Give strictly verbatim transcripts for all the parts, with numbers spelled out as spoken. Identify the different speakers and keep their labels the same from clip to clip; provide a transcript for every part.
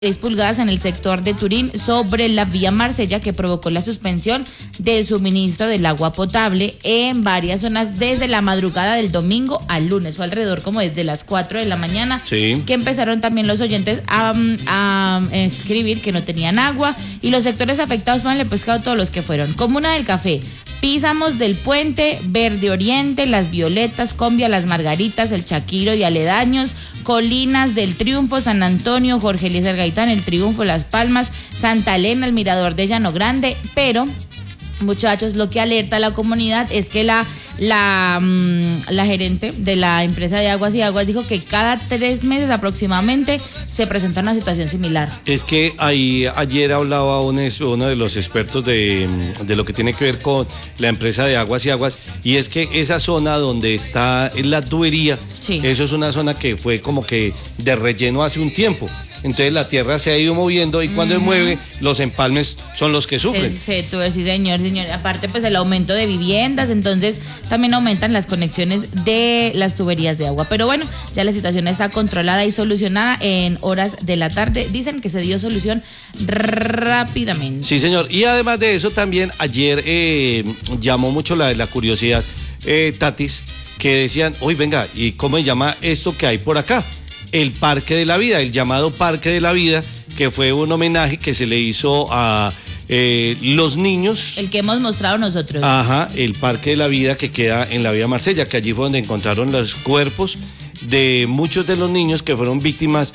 Speaker 1: seis pulgadas en el sector de Turín sobre la vía Marsella, que provocó la suspensión del suministro del agua potable en varias zonas desde la madrugada del domingo al lunes, o alrededor como desde las cuatro de la mañana,
Speaker 2: sí.
Speaker 1: que empezaron también los oyentes a, a escribir que no tenían agua, y los sectores afectados, pónganle pescado todos los que fueron: Comuna del Café, Písamos del Puente, Verde Oriente, Las Violetas, Combia, Las Margaritas, El Chaquiro y aledaños, Colinas del Triunfo, San Antonio, Jorge Eliezer Gaitán, El Triunfo, Las Palmas, Santa Elena, el Mirador de Llano Grande. Pero, muchachos, lo que alerta a la comunidad es que la, la, la gerente de la empresa de Aguas y Aguas dijo que cada tres meses aproximadamente se presenta una situación similar.
Speaker 2: Es que ahí ayer hablaba un, uno de los expertos de, de lo que tiene que ver con la empresa de Aguas y Aguas, y es que esa zona donde está la tubería,
Speaker 1: sí.
Speaker 2: eso es una zona que fue como que de relleno hace un tiempo. Entonces la tierra se ha ido moviendo y cuando uh-huh. se mueve, los empalmes son los que sufren.
Speaker 1: Sí, sí, sí, señor, señor. Aparte, pues el aumento de viviendas, entonces también aumentan las conexiones de las tuberías de agua. Pero bueno, ya la situación está controlada y solucionada en horas de la tarde. Dicen que se dio solución rápidamente.
Speaker 2: Sí, señor. Y además de eso, también ayer eh, llamó mucho la, la curiosidad, eh, Tatis, que decían, uy, venga, ¿y cómo se llama esto que hay por acá? El Parque de la Vida, el llamado Parque de la Vida, que fue un homenaje que se le hizo a eh, los niños.
Speaker 1: El que hemos mostrado nosotros.
Speaker 2: Ajá, el Parque de la Vida que queda en la vía Marsella, que allí fue donde encontraron los cuerpos de muchos de los niños que fueron víctimas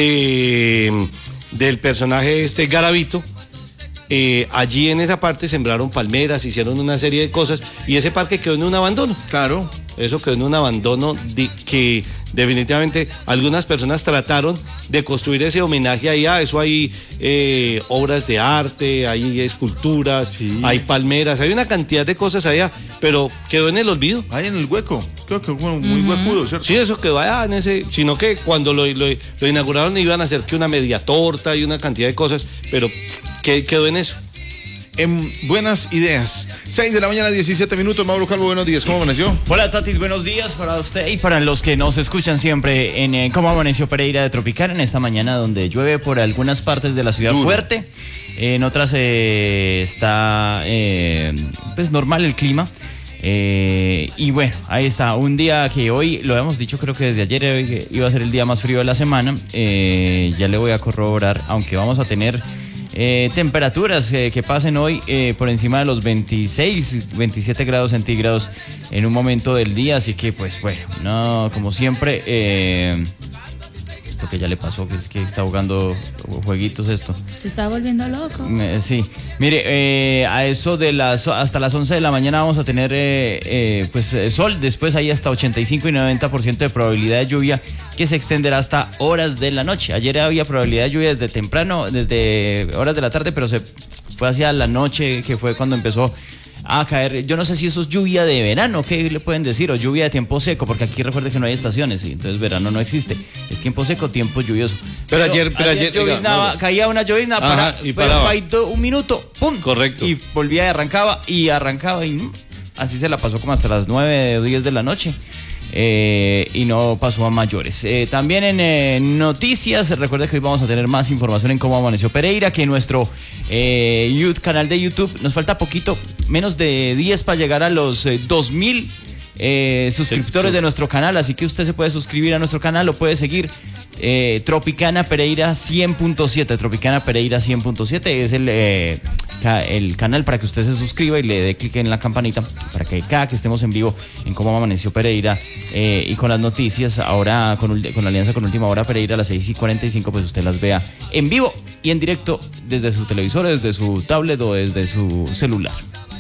Speaker 2: de, del personaje este Garavito. Eh, allí en esa parte sembraron palmeras, hicieron una serie de cosas y ese parque quedó en un abandono.
Speaker 3: Claro.
Speaker 2: Eso quedó en un abandono de, que definitivamente algunas personas trataron de construir ese homenaje ahí. Ah, eso hay eh, obras de arte, hay esculturas, sí. hay palmeras, hay una cantidad de cosas allá, pero quedó en el olvido.
Speaker 3: Ahí en el hueco, creo que fue muy uh-huh. huecudo, ¿cierto?
Speaker 2: Sí, eso quedó allá en ese, sino que cuando lo, lo, lo inauguraron iban a hacer que una media torta y una cantidad de cosas, pero que, quedó en eso.
Speaker 3: En buenas ideas. seis de la mañana, diecisiete minutos. Mauro Calvo, buenos días. ¿Cómo amaneció?
Speaker 4: Hola, Tatis, buenos días para usted y para los que nos escuchan siempre en eh, Cómo amaneció Pereira de Tropicana en esta mañana, donde llueve por algunas partes de la ciudad Duro. fuerte. En otras eh, está eh, pues normal el clima. Eh, y bueno, ahí está, un día que hoy, lo habíamos dicho creo que desde ayer, hoy, que iba a ser el día más frío de la semana. Eh, ya le voy a corroborar, aunque vamos a tener Eh, temperaturas eh, que pasen hoy eh, por encima de los veintiséis, veintisiete grados centígrados en un momento del día, así que pues bueno, no, como siempre, eh, esto que ya le pasó, que es que está jugando jueguitos esto.
Speaker 1: ¿Te está volviendo loco?
Speaker 4: Eh, sí, mire, eh, a eso de las, hasta las once de la mañana vamos a tener eh, eh, pues eh, sol, después hay hasta ochenta y cinco y noventa por ciento de probabilidad de lluvia que se extenderá hasta horas de la noche. Ayer había probabilidad de lluvia desde temprano, desde horas de la tarde, pero se fue hacia la noche, que fue cuando empezó a caer. Yo no sé si eso es lluvia de verano, ¿qué le pueden decir? O lluvia de tiempo seco, porque aquí recuerde que no hay estaciones, y entonces verano no existe. Es tiempo seco, tiempo lluvioso.
Speaker 2: Pero, pero ayer, pero ayer,
Speaker 4: ayer lloviznaba, caía una llovizna, para,
Speaker 2: y paraba.
Speaker 4: Pero un minuto, ¡pum!
Speaker 2: Correcto.
Speaker 4: Y volvía y arrancaba, y arrancaba, y así se la pasó como hasta las nueve o diez de la noche. Eh, y no pasó a mayores. Eh, también en eh, noticias, recuerda que hoy vamos a tener más información en Cómo amaneció Pereira, que en nuestro eh, YouTube, canal de YouTube nos falta poquito, menos de diez para llegar a los eh, dos mil eh, suscriptores sí, sí. de nuestro canal, así que usted se puede suscribir a nuestro canal, lo puede seguir. Eh, Tropicana Pereira cien punto siete, Tropicana Pereira cien punto siete es el, eh, ca- el canal para que usted se suscriba y le dé clic en la campanita para que cada que estemos en vivo en Cómo amaneció Pereira eh, y con las noticias ahora con, con la alianza con Última Hora Pereira a las seis y cuarenta y cinco, pues usted las vea en vivo y en directo desde su televisor, desde su tablet o desde su celular.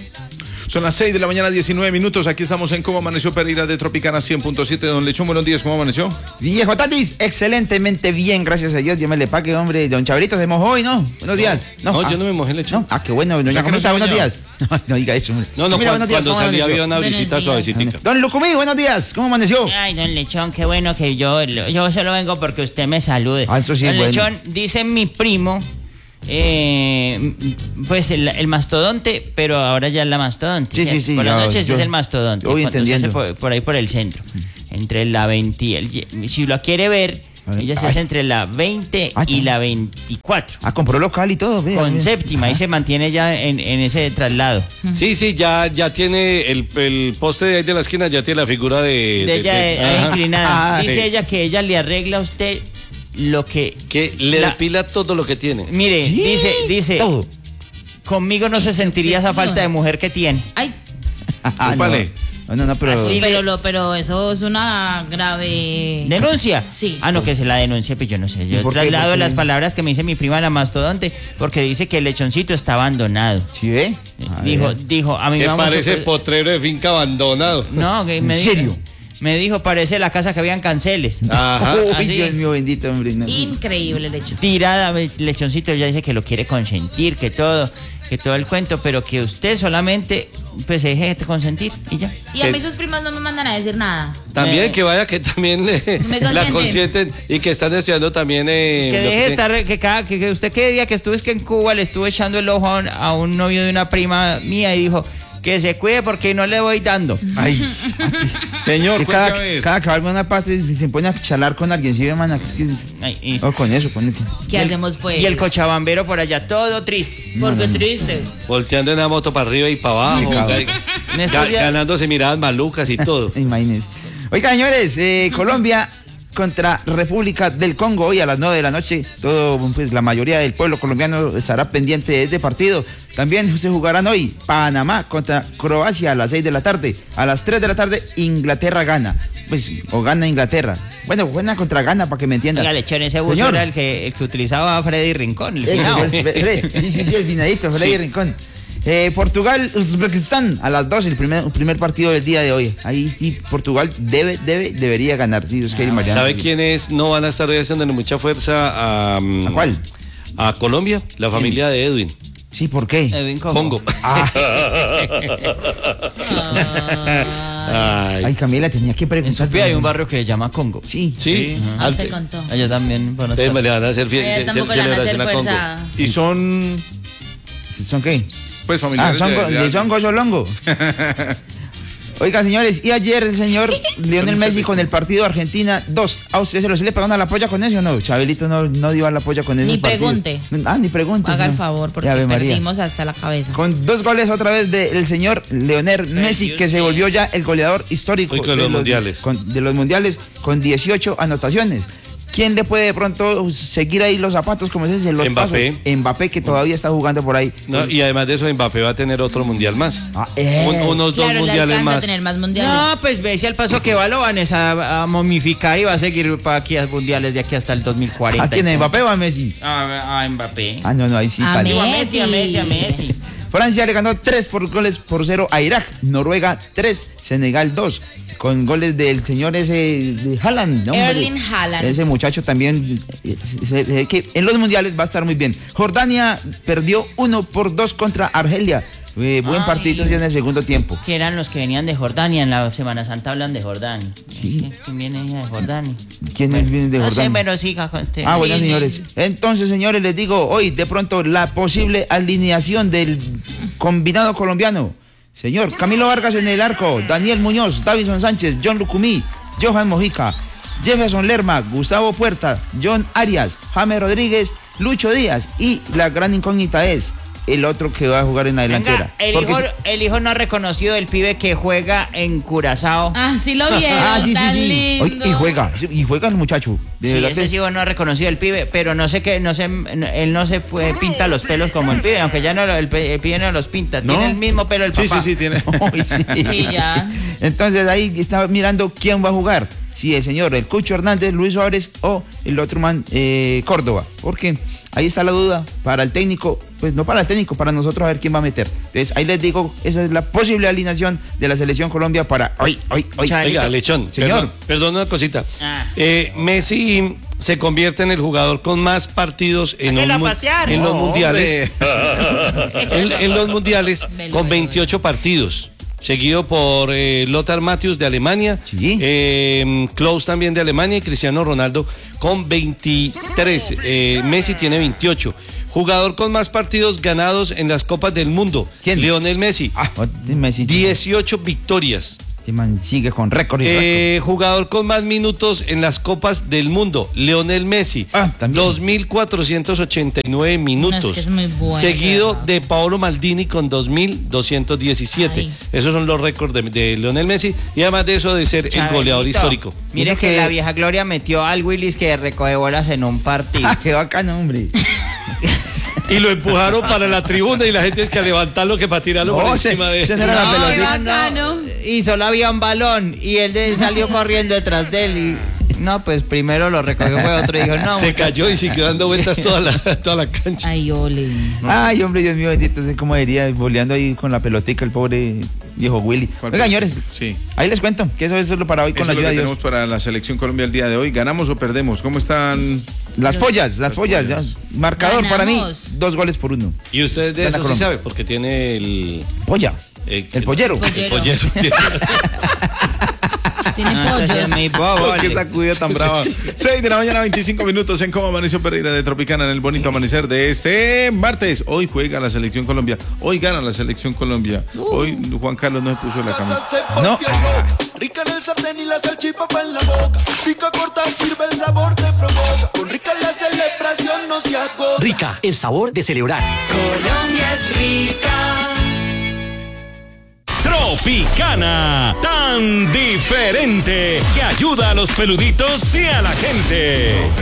Speaker 3: Son las seis de la mañana, diecinueve minutos. Aquí estamos en Cómo amaneció Pereira de Tropicana cien punto siete. Don Lechón, buenos días. ¿Cómo amaneció?
Speaker 5: Viejo Tatis, excelentemente bien, gracias a Dios. Dios me le pague, hombre. Don Chabrito se mojó hoy, ¿no? Buenos días.
Speaker 2: No,
Speaker 5: No,
Speaker 2: no
Speaker 5: ah,
Speaker 2: yo no me mojé, Lechón.
Speaker 5: ¿no? Ah, qué bueno. Doña
Speaker 3: ¿Verdad que no
Speaker 5: Conita,
Speaker 3: se
Speaker 5: buenos
Speaker 3: bañaba?
Speaker 5: días. No, no diga eso, hombre.
Speaker 2: No, no,
Speaker 5: Mira,
Speaker 2: cuando,
Speaker 5: buenos días,
Speaker 2: cuando
Speaker 5: ¿cómo
Speaker 2: salía
Speaker 5: amaneció?
Speaker 2: había una
Speaker 1: Buenos
Speaker 2: visita
Speaker 1: días.
Speaker 2: suavecitica.
Speaker 5: Don Lucumí, buenos días. ¿Cómo amaneció?
Speaker 6: Ay, don Lechón, qué bueno que yo, yo solo vengo porque usted me salude.
Speaker 5: Ah, eso sí
Speaker 6: Don
Speaker 5: es bueno.
Speaker 6: Lechón, dice mi primo, eh, pues el, el mastodonte, pero ahora ya es la mastodonte.
Speaker 5: Sí,
Speaker 6: ¿cierto?
Speaker 5: sí, sí,
Speaker 6: Por las
Speaker 5: ya,
Speaker 6: noches
Speaker 5: yo-
Speaker 6: es el mastodonte.
Speaker 5: yo voy
Speaker 6: cuando se hace
Speaker 5: entendiendo.
Speaker 6: por, por ahí por el centro, entre la veinte y el... Si lo quiere ver, Ella se
Speaker 5: Ay.
Speaker 6: hace entre la veinte
Speaker 5: Ay,
Speaker 6: y
Speaker 5: ay.
Speaker 6: la veinticuatro.
Speaker 5: Ah, compró local y todo, vea,
Speaker 6: Con
Speaker 5: vea.
Speaker 6: séptima, y se mantiene ya en, en ese traslado.
Speaker 2: Sí, sí, ya, ya tiene el, el poste de ahí de la esquina, ya tiene la figura de...
Speaker 6: De ella
Speaker 2: de-
Speaker 6: eh, ahí
Speaker 2: ajá.
Speaker 6: inclinada.
Speaker 5: Ah,
Speaker 6: Dice
Speaker 2: sí.
Speaker 6: ella que ella le arregla a usted lo que...
Speaker 2: Que le
Speaker 6: la-
Speaker 2: depila todo lo que tiene.
Speaker 6: Mire,
Speaker 5: Sí,
Speaker 6: dice, dice,
Speaker 5: todo.
Speaker 6: conmigo no se sentiría esa
Speaker 1: obsesión.
Speaker 6: falta de mujer que tiene.
Speaker 1: Ay,
Speaker 5: Ah, no.
Speaker 2: Úpale.
Speaker 5: No, no, no, pero...
Speaker 6: Así.
Speaker 1: pero, lo, pero eso es una grave...
Speaker 6: ¿Denuncia?
Speaker 1: Sí.
Speaker 6: Ah, no, que se la denuncia, pues yo no sé.
Speaker 5: ¿Y
Speaker 6: Yo
Speaker 5: por qué?
Speaker 6: traslado
Speaker 5: ¿Por qué?
Speaker 6: las palabras que me dice mi prima la mastodonte, porque dice que el lechoncito está abandonado.
Speaker 5: ¿Sí ve? A
Speaker 6: Dijo,
Speaker 5: ver.
Speaker 6: dijo, a mi
Speaker 2: Que
Speaker 6: mamá...
Speaker 2: parece potrero de finca abandonado.
Speaker 6: No, que me
Speaker 5: ¿En
Speaker 6: dijo...
Speaker 5: serio?
Speaker 6: Me dijo, parece la casa que habían canceles.
Speaker 2: Ajá.
Speaker 5: Uy,
Speaker 6: así.
Speaker 5: Dios mío, bendito, hombre. no.
Speaker 1: Increíble el hecho.
Speaker 6: Tirada, lechoncito, ella dice que lo quiere consentir, que todo, que todo el cuento, pero que usted solamente pues se deje de consentir y ya.
Speaker 1: Y a
Speaker 2: Que-
Speaker 1: mí sus primas no me mandan a decir nada.
Speaker 2: También
Speaker 6: Eh.
Speaker 2: que vaya que también le,
Speaker 1: Me
Speaker 2: la
Speaker 1: consienten.
Speaker 2: consienten y que están estudiando también eh,
Speaker 6: Que
Speaker 2: lo
Speaker 6: deje de
Speaker 2: que-
Speaker 6: estar, que cada, que, que usted que día que estuve es que en Cuba le estuve echando el ojo a un, a un novio de una prima mía y dijo que se cuide porque no le voy dando.
Speaker 5: Ay,
Speaker 3: Señor,
Speaker 5: que
Speaker 3: cuéntame.
Speaker 5: cada, cada que va a alguna parte se pone a charlar con alguien, ¿sí, hermana? Es que...
Speaker 6: Ay, y,
Speaker 5: Oh, con eso, con eso.
Speaker 1: ¿Qué hacemos pues?
Speaker 6: y el cochabambero por allá, todo triste.
Speaker 1: Porque triste.
Speaker 2: volteando en la moto para arriba y para abajo,
Speaker 5: Me cago.
Speaker 2: ga-
Speaker 6: En estos
Speaker 2: ga-
Speaker 6: días-
Speaker 2: ganándose miradas malucas y todo.
Speaker 5: Imagínense. Oiga, señores, eh, Colombia contra República del Congo hoy a las nueve de la noche. Todo, pues la mayoría del pueblo colombiano estará pendiente de este partido. También se jugarán hoy Panamá contra Croacia a las seis de la tarde. A las tres de la tarde Inglaterra gana. Pues, o gana Inglaterra. Bueno, buena contra gana para que me entiendan.
Speaker 6: Oiga, lechón, ese buzo
Speaker 5: Señor.
Speaker 6: era el que, el que utilizaba Freddy Rincón, el
Speaker 5: Ese,
Speaker 6: finado.
Speaker 5: el Fre- sí, sí, sí, el finadito, Freddy
Speaker 2: Sí.
Speaker 5: Rincón. Eh, Portugal, Uzbekistán, a las dos, el primer, el primer partido del día de hoy. Ahí sí, Portugal debe, debe, debería ganar. Sí, es que hay Mariano.
Speaker 2: ¿Sabe quiénes no van a estar hoy haciéndole mucha fuerza a, mm,
Speaker 5: ¿A cuál?
Speaker 2: a Colombia? La familia de Edwin.
Speaker 5: Sí, ¿por qué?
Speaker 6: Edwin Congo.
Speaker 2: Congo.
Speaker 5: Ah,
Speaker 2: Ay.
Speaker 5: ay, Camila, tenía que
Speaker 6: En
Speaker 5: preguntar.
Speaker 6: Supía hay un barrio que se llama Congo.
Speaker 5: Sí.
Speaker 2: Sí.
Speaker 1: Ah,
Speaker 2: Alto.
Speaker 1: usted contó.
Speaker 6: Allá también van a
Speaker 2: Ustedes
Speaker 6: estar.
Speaker 2: me le van a hacer
Speaker 1: A
Speaker 2: fiesta.
Speaker 1: ella tampoco le van a hacer
Speaker 2: celebración a Congo.
Speaker 1: fuerza.
Speaker 3: Y son,
Speaker 5: ¿Son qué?
Speaker 3: pues,
Speaker 5: Ah,
Speaker 3: familiares
Speaker 5: son, go-
Speaker 3: de,
Speaker 5: de son Gozolongo. Oiga, señores, y ayer el señor Lionel Messi con el partido Argentina dos, Austria cero. ¿Sí le pagaron a la polla con eso o no? Chabelito no, no dio a la polla con eso.
Speaker 1: Ni pregunte.
Speaker 5: Ah, ni pregunte.
Speaker 1: Haga el
Speaker 5: no.
Speaker 1: favor, porque
Speaker 5: Ave María.
Speaker 1: perdimos hasta la cabeza.
Speaker 5: Con dos goles otra vez del señor Lionel Messi, que se volvió ya el goleador histórico
Speaker 2: Hoy con
Speaker 5: de
Speaker 2: los mundiales.
Speaker 5: con- de los mundiales con dieciocho anotaciones. ¿Quién le puede de pronto seguir ahí los zapatos, como se dice, los
Speaker 2: Mbappé.
Speaker 5: pasos? Mbappé, que todavía está jugando por ahí.
Speaker 2: No, y además de eso, Mbappé va a tener otro mundial más.
Speaker 5: Ah, eh.
Speaker 2: Un- unos dos
Speaker 1: Claro, le
Speaker 2: mundiales
Speaker 1: alcanza a
Speaker 2: más.
Speaker 1: tener más mundiales.
Speaker 6: No, pues Messi al paso que va lo van es a, a momificar y va a seguir para aquí a mundiales de aquí hasta el dos mil cuarenta.
Speaker 5: ¿A quién? ¿A Mbappé o a Messi?
Speaker 6: A, a Mbappé.
Speaker 5: Ah, no, no, ahí sí.
Speaker 1: A
Speaker 5: tal.
Speaker 6: Digo, a Messi, a Messi, a Messi.
Speaker 5: Francia le ganó tres por goles por cero a Irak. Noruega tres, Senegal dos. Con goles del señor ese de Haaland. ¿no?
Speaker 1: Erling Haaland.
Speaker 5: Ese muchacho también, eh, se- se ve que en los mundiales va a estar muy bien. Jordania perdió uno por dos contra Argelia. Eh, buen
Speaker 6: Ay.
Speaker 5: partido en el segundo tiempo.
Speaker 6: Que eran los que venían de Jordania. En la Semana Santa hablan de Jordania.
Speaker 5: Sí.
Speaker 6: ¿Quién viene de Jordania?
Speaker 5: ¿Quién viene de
Speaker 6: No sé,
Speaker 5: Jordania?
Speaker 6: pero siga con usted.
Speaker 5: Ah, bueno,
Speaker 1: Sí, sí.
Speaker 5: señores. Entonces, señores, les digo hoy de pronto la posible alineación del combinado colombiano. Señor, Camilo Vargas en el arco, Daniel Muñoz, Davison Sánchez, John Lucumí, Johan Mojica, Jefferson Lerma, Gustavo Puerta, John Arias, James Rodríguez, Lucho Díaz y la gran incógnita es el otro que va a jugar en la delantera.
Speaker 6: Venga, el
Speaker 5: Porque-
Speaker 6: hijo, el hijo no reconocido del pibe que juega en Curazao.
Speaker 1: Ah, sí lo vieron.
Speaker 5: Ah, sí, sí,
Speaker 1: tan
Speaker 5: sí.
Speaker 1: lindo.
Speaker 5: Oye, y juega, sí, y juega el muchacho. De
Speaker 6: Sí,
Speaker 5: verdad
Speaker 6: ese
Speaker 5: que-
Speaker 6: hijo no ha reconocido el pibe, pero no sé qué, no sé, él no se puede, pinta los pelos como el pibe, aunque ya no lo- el, pe- el pibe no los pinta,
Speaker 3: ¿No?
Speaker 6: tiene el mismo pelo el
Speaker 3: Sí,
Speaker 6: papá.
Speaker 3: sí, sí, tiene.
Speaker 5: Uy, sí.
Speaker 1: Sí, ya.
Speaker 5: Entonces ahí está mirando quién va a jugar. Si el señor, el Cucho Hernández, Luis Suárez o el otro man, eh, Córdoba. Porque ahí está la duda para el técnico, pues no para el técnico, para nosotros a ver quién va a meter. Entonces ahí les digo, esa es la posible alineación de la selección Colombia para hoy, hoy, hoy.
Speaker 6: Chale.
Speaker 2: Oiga, Lechón,
Speaker 5: Señor.
Speaker 2: perdón, perdón una cosita.
Speaker 6: Ah.
Speaker 2: Eh, Messi se convierte en el jugador con más partidos en,
Speaker 6: Sáquelo
Speaker 2: un
Speaker 6: a
Speaker 2: mu-
Speaker 6: pasear.
Speaker 2: en los
Speaker 3: No,
Speaker 2: mundiales. en, en los mundiales
Speaker 1: Velo,
Speaker 2: con
Speaker 1: velo,
Speaker 2: veintiocho partidos. Seguido por eh, Lothar Matthäus de Alemania,
Speaker 5: Sí.
Speaker 2: eh, Klose también de Alemania y Cristiano Ronaldo con veintitrés. Eh, Messi tiene veintiocho. Jugador con más partidos ganados en las Copas del Mundo.
Speaker 5: ¿Quién?
Speaker 2: Lionel Messi.
Speaker 5: Ah, Messi.
Speaker 2: dieciocho victorias.
Speaker 5: Este man sigue con récord y récord.
Speaker 2: Eh, jugador con más minutos en las copas del mundo, Lionel Messi.
Speaker 5: Ah, también.
Speaker 2: dos mil cuatrocientos ochenta y nueve minutos.
Speaker 1: No, es que es muy bueno,
Speaker 2: seguido
Speaker 1: claro.
Speaker 2: de Paolo Maldini con dos mil doscientos diecisiete.
Speaker 1: Ay.
Speaker 2: Esos son los récords de, de Lionel Messi. Y además de eso, de ser el goleador
Speaker 6: Chabelito,
Speaker 2: histórico.
Speaker 6: Mire
Speaker 5: Eso
Speaker 6: que,
Speaker 5: que-
Speaker 6: la vieja Gloria metió al Willis que recoge bolas en un partido.
Speaker 5: Ah, qué bacano, hombre.
Speaker 2: Y lo empujaron para la tribuna y la gente es que a levantarlo que para tirarlo por
Speaker 5: No,
Speaker 2: encima
Speaker 5: se-
Speaker 2: de
Speaker 5: se
Speaker 2: él.
Speaker 5: era la
Speaker 6: No,
Speaker 5: pelotita.
Speaker 6: no,
Speaker 1: bacano.
Speaker 6: Y solo había un balón y él de- salió corriendo detrás de él y no, pues primero lo recogió fue otro y dijo, no,
Speaker 2: Se
Speaker 6: muchacho.
Speaker 2: cayó y siguió dando vueltas toda la, toda la cancha.
Speaker 1: Ay, ole.
Speaker 5: Ay, hombre, Dios mío, bendito, sé cómo diría, boleando ahí con la pelotica el pobre viejo Willy.
Speaker 3: ¿Cuál
Speaker 5: Oiga,
Speaker 3: fue?
Speaker 5: señores,
Speaker 3: Sí.
Speaker 5: ahí les cuento que eso, eso es lo para hoy con
Speaker 3: Eso
Speaker 5: la
Speaker 3: es lo
Speaker 5: ayuda
Speaker 3: que
Speaker 5: de
Speaker 3: tenemos
Speaker 5: Dios.
Speaker 3: para la Selección Colombia el día de hoy. ¿Ganamos o perdemos? ¿Cómo están?
Speaker 5: Las pollas, las, pollas, ya. Marcador para mí,
Speaker 1: Ganamos.
Speaker 5: dos goles por uno.
Speaker 2: Y usted de
Speaker 5: Gana
Speaker 2: eso sí
Speaker 5: Colombia.
Speaker 2: sabe, porque tiene el...
Speaker 5: Pollas.
Speaker 2: eh,
Speaker 5: El pollero.
Speaker 2: El pollero.
Speaker 1: Tiene
Speaker 6: Ah, entonces
Speaker 1: pollos.
Speaker 6: es muy bobo,
Speaker 3: Qué
Speaker 6: vale.
Speaker 3: sacudida tan brava. seis de la mañana, veinticinco minutos en Cómo Amaneció Pereira de Tropicana en el bonito amanecer de este martes. Hoy juega la Selección Colombia. Hoy gana la Selección Colombia. Hoy Juan Carlos no se puso la camisa.
Speaker 5: No.
Speaker 7: Rica en el sartén y la salchipapa en la boca. Pica corta, sirve el sabor te provoca. Con Rica la celebración no se agota.
Speaker 8: Rica, el sabor de celebrar.
Speaker 9: Colombia es rica.
Speaker 10: Tropicana, tan diferente que ayuda a los peluditos y a la gente.